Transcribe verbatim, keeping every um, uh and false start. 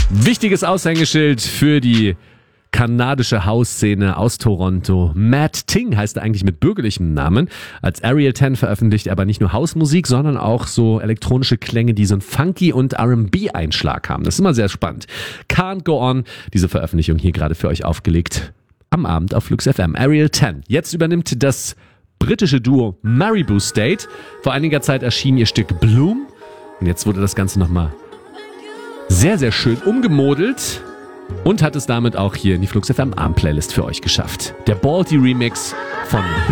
Wichtiges Aushängeschild für die kanadische Hausszene aus Toronto. Matt Ting heißt er eigentlich mit bürgerlichem Namen. Als Ariel zehn veröffentlicht er aber nicht nur Hausmusik, sondern auch so elektronische Klänge, die so einen funky und R and B-Einschlag haben. Das ist immer sehr spannend. Can't Go On, diese Veröffentlichung hier gerade für euch aufgelegt am Abend auf Flux F M. Ariel zehn. Jetzt übernimmt das britische Duo Maribou State. Vor einiger Zeit erschien ihr Stück Bloom. Und jetzt wurde das Ganze nochmal sehr, sehr schön umgemodelt und hat es damit auch hier in die Flux F M Abend Playlist für euch geschafft. Der Baldy Remix von